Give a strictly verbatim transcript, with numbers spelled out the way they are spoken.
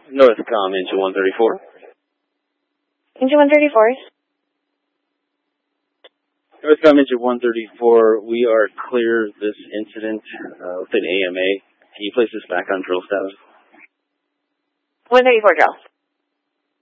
Northcom, engine one thirty-four. Engine one thirty-four. Northcom, engine one thirty-four, we are clear of this incident uh, with an A M A. Can you place this back on drill status? one thirty-four drill.